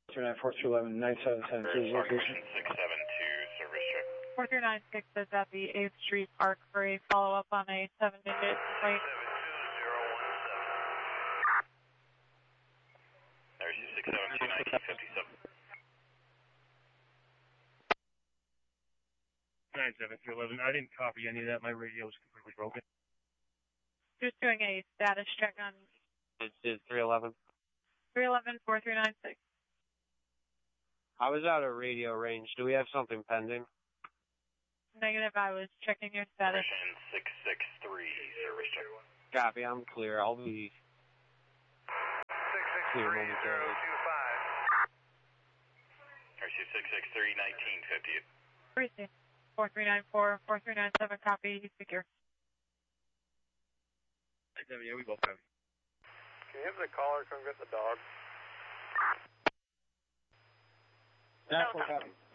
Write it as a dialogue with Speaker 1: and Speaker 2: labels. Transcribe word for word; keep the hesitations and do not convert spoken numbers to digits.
Speaker 1: three nine four two eleven nine seven seven two location.
Speaker 2: six seven two, service check.
Speaker 3: four three nine six is at the eighth Street Park for a follow-up on a seven-digit complaint.
Speaker 2: seven two zero one seven. R C six seven two nineteen fifty-seven.
Speaker 4: nine seven two eleven. I didn't copy any of that. My radio was completely broken.
Speaker 3: Just doing a status check on
Speaker 5: It's, it's three eleven.
Speaker 3: three eleven four three nine six.
Speaker 5: I was out of radio range. Do we have something pending?
Speaker 3: Negative, I was checking your status.
Speaker 2: Mission six six three, service check.
Speaker 5: Copy, I'm clear. I'll be
Speaker 2: six six
Speaker 5: clear
Speaker 2: three zero
Speaker 5: momentarily.
Speaker 2: two five. R C six six three nineteen fifty.
Speaker 3: Receive. four three nine four four three nine seven, copy, he's secure.
Speaker 4: Yeah, we both have it.
Speaker 2: Can you have the caller come get the dog?
Speaker 1: That's what happened.